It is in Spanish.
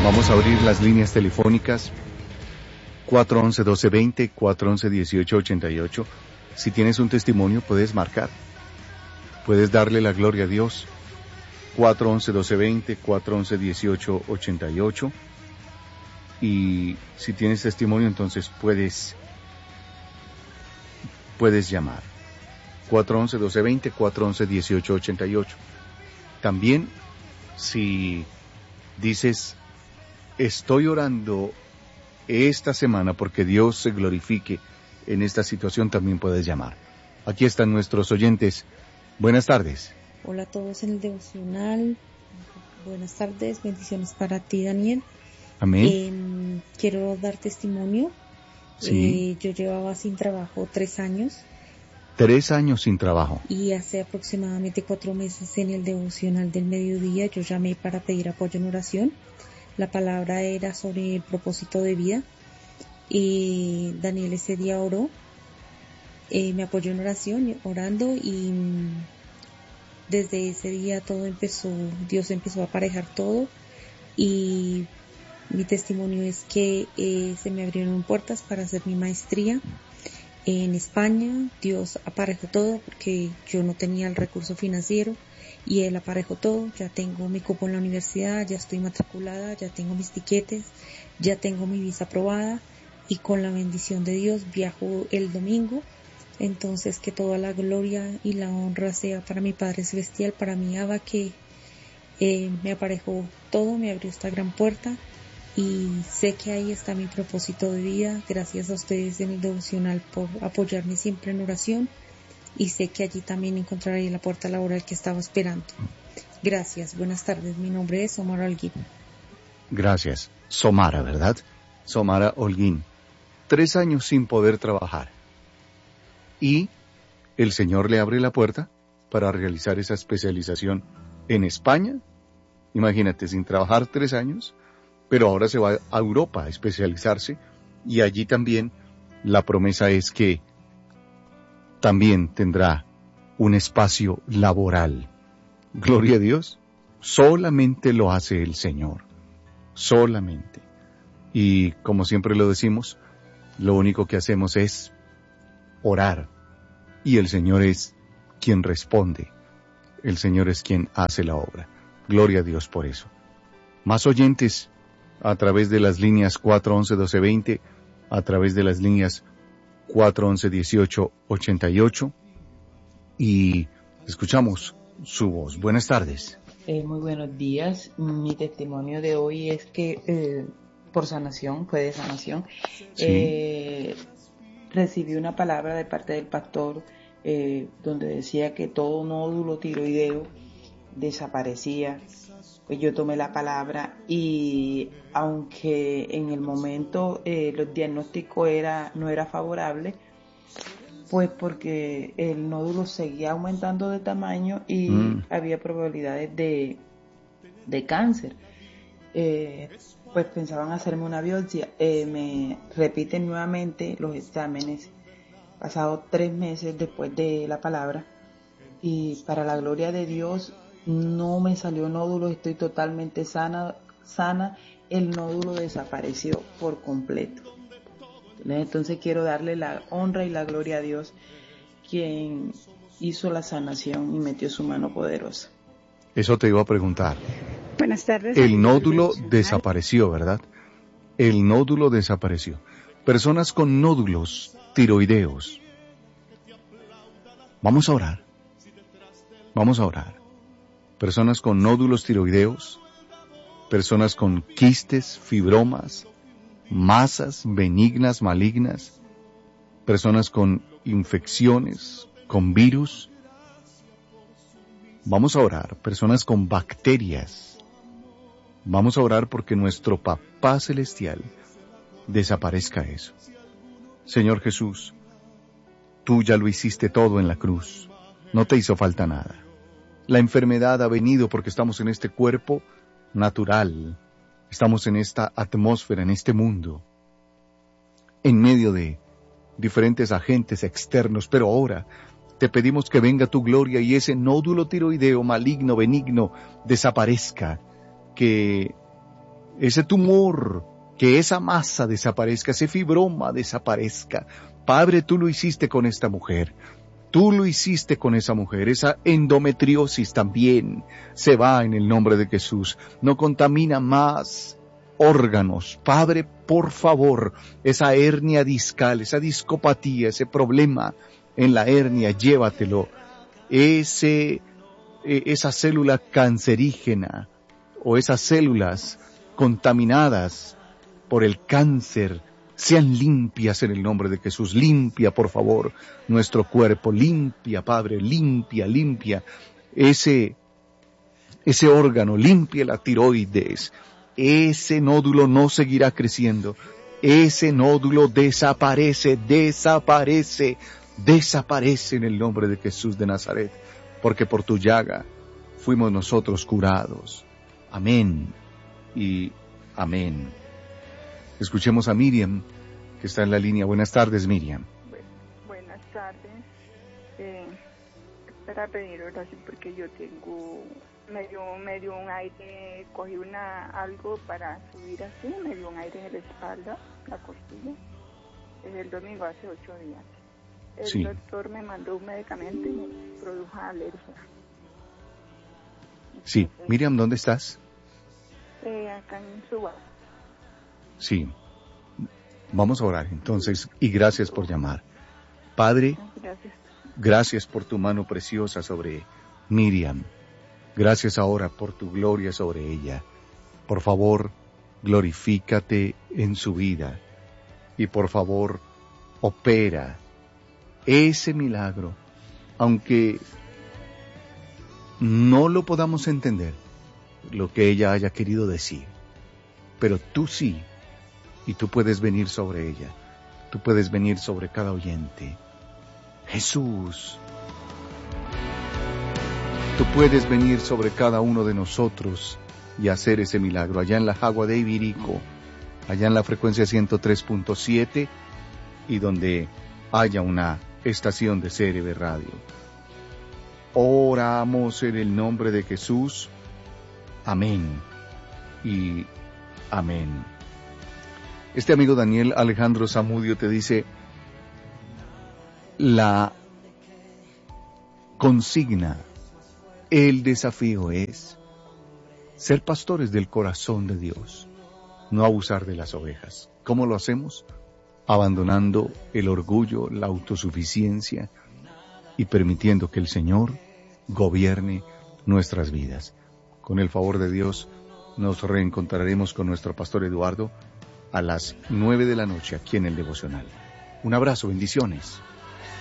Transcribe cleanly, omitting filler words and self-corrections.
Vamos a abrir las líneas telefónicas 411-1220, 411-1888. Si tienes un testimonio, puedes marcar. Puedes darle la gloria a Dios. 411-1220, 411-1888. Y si tienes testimonio, entonces puedes llamar. 411-1220, 411-1888. También, si dices, estoy orando esta semana porque Dios se glorifique en esta situación, también puedes llamar. Aquí están nuestros oyentes. Buenas tardes. Hola a todos en el devocional. Buenas tardes, bendiciones para ti, Daniel. Amén. Quiero dar testimonio. Sí. Yo llevaba sin trabajo 3 años. 3 años sin trabajo. Y hace aproximadamente 4 meses en el devocional del mediodía yo llamé para pedir apoyo en oración. La palabra era sobre el propósito de vida. Y Daniel ese día oró. Me apoyó en oración, orando, y desde ese día Dios empezó a aparejar todo, y mi testimonio es que se me abrieron puertas para hacer mi maestría en España. Dios aparejó todo porque yo no tenía el recurso financiero y Él aparejó todo. Ya tengo mi cupo en la universidad, ya estoy matriculada, ya tengo mis tiquetes, ya tengo mi visa aprobada, y con la bendición de Dios viajo el domingo. Entonces, que toda la gloria y la honra sea para mi Padre Celestial, para mi Abba, que me aparejó todo, me abrió esta gran puerta, y sé que ahí está mi propósito de vida. Gracias a ustedes en el devocional por apoyarme siempre en oración, y sé que allí también encontraré la puerta laboral que estaba esperando. Gracias, buenas tardes, mi nombre es Somara Holguín. Gracias. Somara, ¿verdad? Somara Holguín. 3 años sin poder trabajar. Y el Señor le abre la puerta para realizar esa especialización en España. Imagínate, sin trabajar 3 años, pero ahora se va a Europa a especializarse, y allí también la promesa es que también tendrá un espacio laboral. Gloria a Dios. Solamente lo hace el Señor. Solamente. Y como siempre lo decimos, lo único que hacemos es orar, y el Señor es quien responde, el Señor es quien hace la obra. Gloria a Dios por eso. Más oyentes a través de las líneas 411-1220, a través de las líneas 411-1888, y escuchamos su voz. Buenas tardes. Muy buenos días. Mi testimonio de hoy es que fue de sanación. Sí. Recibí una palabra de parte del pastor donde decía que todo nódulo tiroideo desaparecía. Pues yo tomé la palabra, y aunque en el momento los diagnósticos no era favorable, pues porque el nódulo seguía aumentando de tamaño y había probabilidades de cáncer. Pues pensaban hacerme una biopsia. Me repiten nuevamente los exámenes pasados 3 meses después de la palabra, y para la gloria de Dios no me salió nódulo, estoy totalmente sana, el nódulo desapareció por completo. Entonces quiero darle la honra y la gloria a Dios, quien hizo la sanación y metió su mano poderosa. Eso te iba a preguntar. Buenas tardes. El nódulo desapareció, ¿verdad? El nódulo desapareció. Personas con nódulos tiroideos. Vamos a orar. Vamos a orar. Personas con nódulos tiroideos, personas con quistes, fibromas, masas benignas, malignas, personas con infecciones, con virus. Vamos a orar. Personas con bacterias. Vamos a orar porque nuestro Papá Celestial desaparezca eso. Señor Jesús, tú ya lo hiciste todo en la cruz. No te hizo falta nada. La enfermedad ha venido porque estamos en este cuerpo natural. Estamos en esta atmósfera, en este mundo, en medio de diferentes agentes externos, pero ahora te pedimos que venga tu gloria y ese nódulo tiroideo maligno, benigno, desaparezca, que ese tumor, que esa masa desaparezca, ese fibroma desaparezca. Padre, tú lo hiciste con esta mujer. Tú lo hiciste con esa mujer. Esa endometriosis también se va en el nombre de Jesús. No contamina más órganos. Padre, por favor, esa hernia discal, esa discopatía, ese problema en la hernia, llévatelo. Esa célula cancerígena o esas células contaminadas por el cáncer, sean limpias en el nombre de Jesús. Limpia, por favor, nuestro cuerpo. Limpia, Padre, limpia ese órgano. Limpia la tiroides. Ese nódulo no seguirá creciendo. Ese nódulo desaparece en el nombre de Jesús de Nazaret, porque por tu llaga fuimos nosotros curados. Amén y amén. Escuchemos a Miriam, que está en la línea. Buenas tardes, Miriam. Buenas tardes. Para pedir oración porque yo tengo me dio un aire, cogí algo para subir así, me dio un aire en la espalda, la costilla. Desde el domingo, hace 8 días. El doctor me mandó un medicamento y me produjo alergia. Sí, entonces, Miriam, ¿dónde estás? Acá en Suba. Sí, vamos a orar entonces, y gracias por llamar. Padre, gracias por tu mano preciosa sobre Miriam. Gracias ahora por tu gloria sobre ella. Por favor, glorifícate en su vida. Y por favor, opera ese milagro, aunque no lo podamos entender, lo que ella haya querido decir. Pero tú sí, y tú puedes venir sobre ella. Tú puedes venir sobre cada oyente. Jesús, tú puedes venir sobre cada uno de nosotros y hacer ese milagro. Allá en la Jagua de Ibirico, allá en la frecuencia 103.7 y donde haya una estación de CRB Radio. Oramos en el nombre de Jesús. Amén y amén. Este amigo Daniel Alejandro Zamudio te dice: la consigna, el desafío es ser pastores del corazón de Dios, no abusar de las ovejas. ¿Cómo lo hacemos? Abandonando el orgullo, la autosuficiencia y permitiendo que el Señor gobierne nuestras vidas. Con el favor de Dios, nos reencontraremos con nuestro pastor Eduardo a las 9 de la noche aquí en el Devocional. Un abrazo, bendiciones.